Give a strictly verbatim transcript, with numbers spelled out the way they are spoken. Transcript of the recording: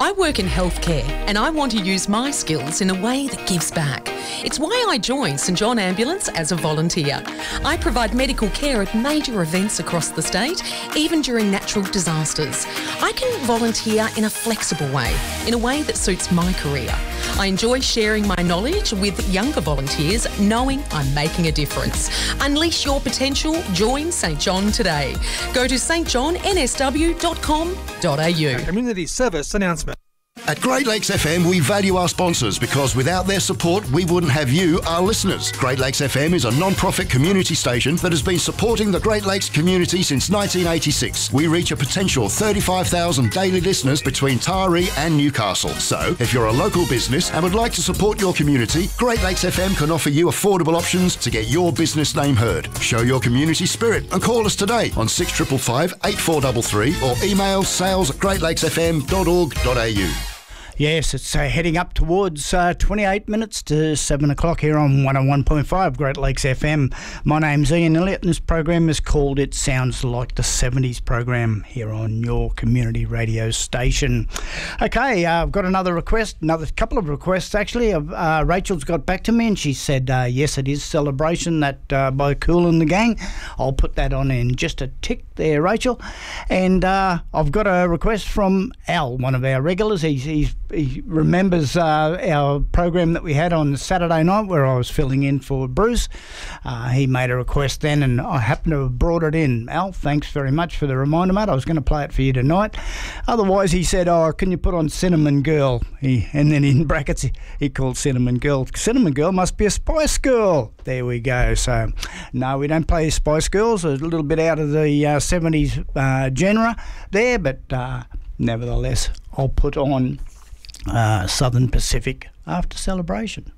I work in healthcare and I want to use my skills in a way that gives back. It's why I joined St John Ambulance as a volunteer. I provide medical care at major events across the state, even during natural disasters. I can volunteer in a flexible way, in a way that suits my career. I enjoy sharing my knowledge with younger volunteers, knowing I'm making a difference. Unleash your potential. Join St John today. Go to s t john n s w dot com dot a u. Community service announcement. At Great Lakes F M, we value our sponsors because without their support, we wouldn't have you, our listeners. Great Lakes F M is a non-profit community station that has been supporting the Great Lakes community since nineteen eighty-six. We reach a potential thirty-five thousand daily listeners between Taree and Newcastle. So, if you're a local business and would like to support your community, Great Lakes F M can offer you affordable options to get your business name heard. Show your community spirit and call us today on six five five, eight four three three or email sales at great lakes f m dot org dot a u. Yes, it's uh, heading up towards uh, twenty-eight minutes to seven o'clock here on one oh one point five Great Lakes F M. My name's Ian Elliott and this program is called It Sounds Like the seventies program here on your community radio station. Okay, uh, I've got another request, another couple of requests actually. Uh, Rachel's got back to me and she said, uh, yes, it is Celebration, that uh, by Kool and the Gang. I'll put that on in just a tick there, Rachel. And uh, I've got a request from Al, one of our regulars. He's, he's He remembers uh, our program that we had on Saturday night where I was filling in for Bruce. Uh, he made a request then and I happened to have brought it in. Al, thanks very much for the reminder, mate. I was going to play it for you tonight. Otherwise, he said, oh, can you put on Cinnamon Girl? He, and then in brackets, he, he called Cinnamon Girl. Cinnamon Girl must be a Spice Girl. There we go. So, no, we don't play Spice Girls. A little bit out of the uh, seventies uh, genre there, but uh, nevertheless, I'll put on Uh, Southern Pacific after Celebration.